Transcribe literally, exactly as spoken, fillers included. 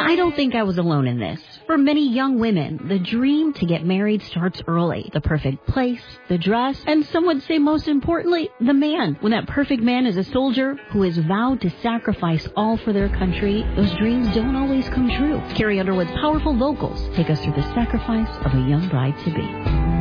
I don't think I was alone in this. For many young women, the dream to get married starts early. The perfect place, the dress, and some would say most importantly, the man. When that perfect man is a soldier who has vowed to sacrifice all for their country, those dreams don't always come true. Carrie Underwood's powerful vocals take us through the sacrifice of a young bride-to-be.